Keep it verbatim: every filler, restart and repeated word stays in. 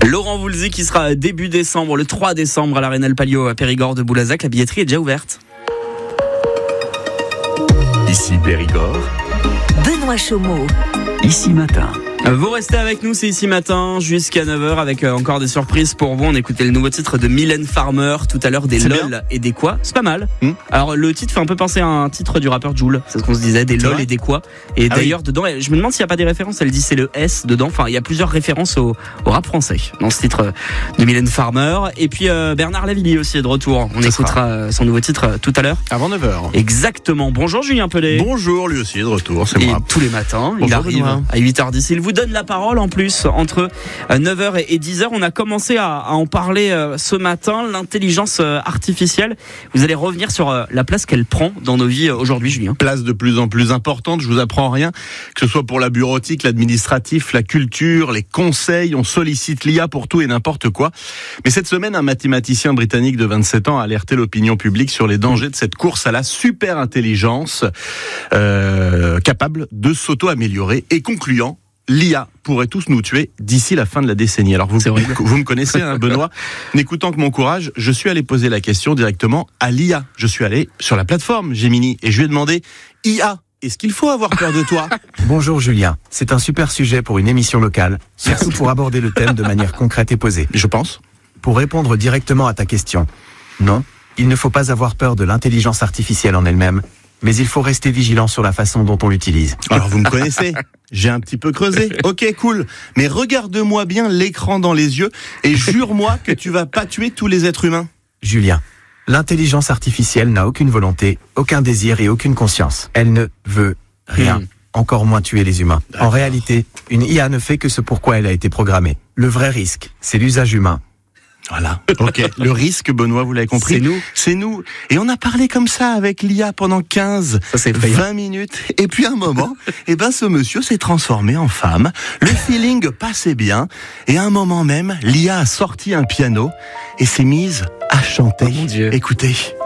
Laurent Voulzy qui sera début décembre, le trois décembre à l'Arena El Palio à Périgord de Boulazac. La billetterie est déjà ouverte. Ici Périgord. Benoît Chaumeau. Ici Matin. Vous restez avec nous, c'est Ici Matin jusqu'à neuf heures avec encore des surprises pour vous. On écoutait le nouveau titre de Mylène Farmer tout à l'heure, des c'est LOL bien. et des quoi. C'est pas mal. Hmm. Alors le titre fait un peu penser à un titre du rappeur Jul. C'est ce qu'on se disait, des C'est LOL vrai et des quoi. Et ah d'ailleurs oui. dedans, je me demande s'il n'y a pas des références. Elle dit c'est le S dedans. Enfin, il y a plusieurs références au, au rap français dans ce titre de Mylène Farmer. Et puis euh, Bernard Lavilliers aussi est de retour. On Ça écoutera sera. son nouveau titre euh, tout à l'heure. Avant neuf heures. Exactement. Bonjour Julien Pellet. Bonjour, lui aussi est de retour, c'est Et moi. tous les matins, Bonjour, il arrive Benoît. à huit heures dix. Il vous donne la parole en plus entre neuf heures et dix heures. On a commencé à, à en parler ce matin, l'intelligence artificielle. Vous allez revenir sur la place qu'elle prend dans nos vies aujourd'hui, Julien. Place de plus en plus importante, je vous apprends rien, que ce soit pour la bureautique, l'administratif, la culture, les conseils, on sollicite l'I A pour tout et n'importe quoi. Mais cette semaine, un mathématicien britannique de vingt-sept ans a alerté l'opinion publique sur les dangers de cette course à la super intelligence, euh, capable de s'auto-améliorer et concluant, l'I A pourrait tous nous tuer d'ici la fin de la décennie. Alors vous, vous me connaissez, hein, Benoît. N'écoutant que mon courage, je suis allé poser la question directement à l'I A. Je suis allé sur la plateforme Gemini et je lui ai demandé, I A, est-ce qu'il faut avoir peur de toi ? Bonjour Julien, c'est un super sujet pour une émission locale, surtout pour aborder le thème de manière concrète et posée. Je pense. Pour répondre directement à ta question, non, il ne faut pas avoir peur de l'intelligence artificielle en elle-même, mais il faut rester vigilant sur la façon dont on l'utilise. Alors vous me connaissez, j'ai un petit peu creusé. Ok, cool. Mais regarde-moi bien l'écran dans les yeux et jure-moi que tu vas pas tuer tous les êtres humains. Julien, l'intelligence artificielle n'a aucune volonté, aucun désir et aucune conscience. Elle ne veut rien, mmh. encore moins tuer les humains. D'accord. En réalité, une I A ne fait que ce pourquoi elle a été programmée. Le vrai risque, c'est l'usage humain. Voilà. Ok. Le risque, Benoît, vous l'avez compris. C'est nous. C'est nous. Et on a parlé comme ça avec l'I A pendant quinze, vingt minutes. Et puis à un moment, eh ben, ce monsieur s'est transformé en femme. Le feeling passait bien. Et à un moment même, l'I A a sorti un piano et s'est mise à chanter. Oh mon Dieu. Écoutez.